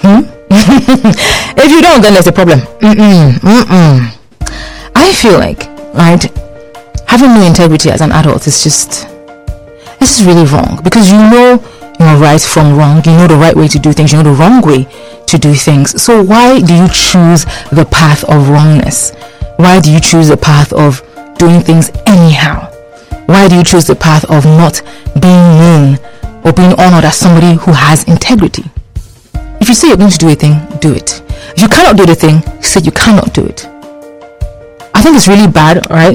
If you don't, then there's a problem. I feel like, right, having no integrity as an adult is just, this is really wrong, because you know your right from wrong, you know the right way to do things, you know the wrong way to do things. So why do you choose the path of wrongness? Why do you choose the path of doing things anyhow? Why do you choose the path of not being known or being honored as somebody who has integrity? If you say you're going to do a thing, do it. If you cannot do the thing, say you cannot do it. I think it's really bad, right,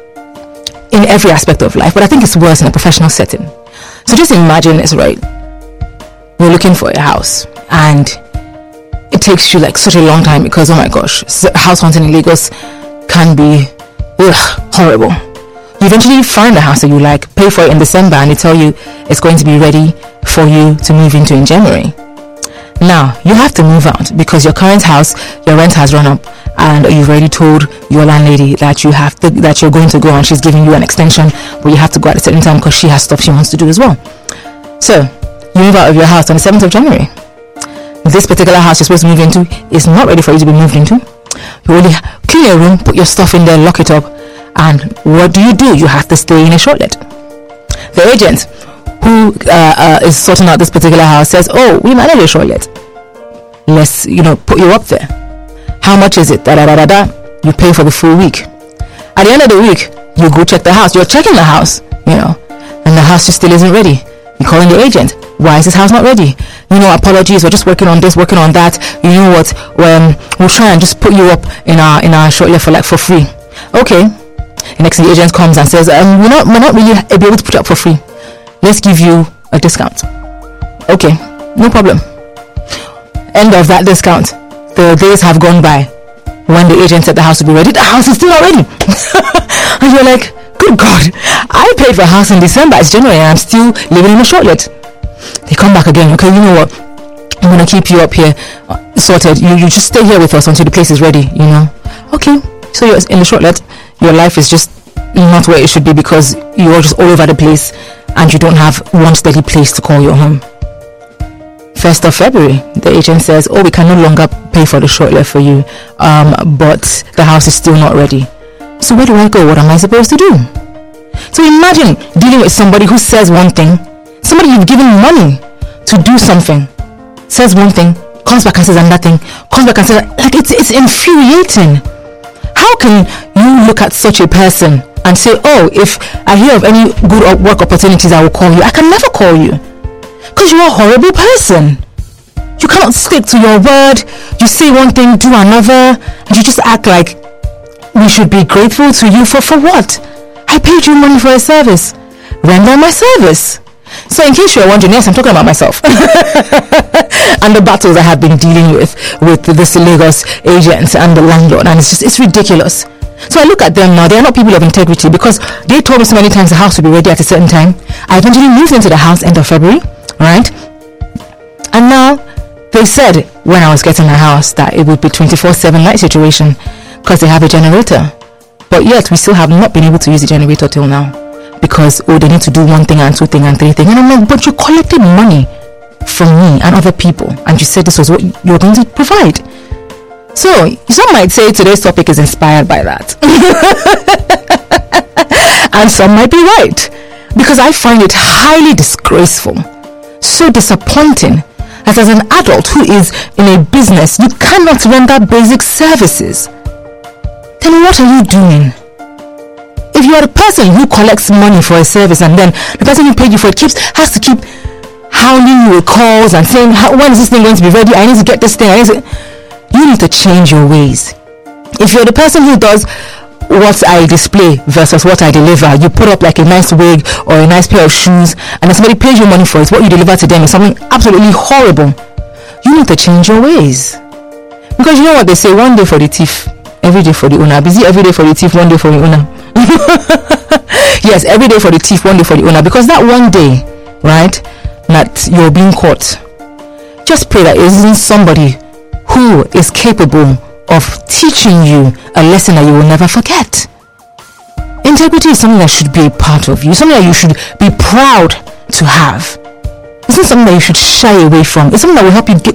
in every aspect of life, but I think it's worse in a professional setting. So just imagine this, right? You're looking for a house and it takes you like such a long time because, oh my gosh, house hunting in Lagos can be horrible. You eventually find a house that you like, pay for it in December, and they tell you it's going to be ready for you to move into in January. Now, you have to move out because your current house, your rent has run up, and you've already told your landlady that that you're going to go, and she's giving you an extension, but you have to go at a certain time because she has stuff she wants to do as well. So, you move out of your house on the 7th of January. This particular house you're supposed to move into is not ready for you to be moved into. You only clean your room, put your stuff in there, lock it up, and what do? You have to stay in a shortlet. The agent who is sorting out this particular house says, oh, we manage a shortlet. Let's, put you up there. How much is it? You pay for the full week. At the end of the week, you go check the house. You're checking the house, and the house just still isn't ready. You're calling the agent. Why is this house not ready? Apologies, we're just working on this, working on that. You know what? We'll try and just put you up in our shortlet for free. Okay. The next the agent comes and says, we're not really able to put it up for free. Let's give you a discount. Okay, no problem. End of that discount. The days have gone by. When the agent said the house will be ready, the house is still not ready. And you're like, good God, I paid for a house in December, it's January, and I'm still living in a shortlet. They come back again. Okay, you know what? I'm gonna keep you up here sorted. You just stay here with us until the place is ready. Okay. So you're in the shortlet. Your life is just not where it should be because you're just all over the place and you don't have one steady place to call your home. 1st of February, the agent says, oh, we can no longer pay for the shortlet for you, but the house is still not ready. So where do I go? What am I supposed to do? So imagine dealing with somebody who says one thing, somebody you've given money to do something, says one thing, comes back and says another thing, comes back and says, like, it's infuriating. How can you look at such a person and say, oh, if I hear of any good work opportunities, I will call you? I can never call you because you're a horrible person. You cannot stick to your word. You say one thing, do another, and you just act like we should be grateful to you for what? I paid you money for a service. Render my service. So in case you're wondering, yes, I'm talking about myself and the battles I have been dealing with this Lagos agent and the landlord, and it's ridiculous. So I look at them now, they are not people of integrity because they told me so many times the house would be ready at a certain time. I eventually moved into the house end of February, right? And now they said when I was getting my house that it would be 24/7 night situation because they have a generator, but yet we still have not been able to use the generator till now. Because they need to do one thing and two things and three things, and I'm like, but you collected money from me and other people, and you said this was what you were going to provide. So some might say today's topic is inspired by that, and some might be right, because I find it highly disgraceful, so disappointing, that as an adult who is in a business, you cannot render basic services. Then what are you doing? If you are the person who collects money for a service and then the person who paid you for it has to keep hounding you with calls and saying, when is this thing going to be ready? I need to get this thing. You need to change your ways. If you're the person who does what I display versus what I deliver, you put up like a nice wig or a nice pair of shoes, and then somebody pays you money for it, what you deliver to them is something absolutely horrible. You need to change your ways. Because you know what they say, one day for the thief, every day for the owner. Busy every day for the thief, one day for the owner. Yes, every day for the thief, one day for the owner. Because that one day, right, that you're being caught, just pray that it isn't somebody who is capable of teaching you a lesson that you will never forget. Integrity is something that should be a part of you, something that you should be proud to have. It's not something that you should shy away from. It's something that will help you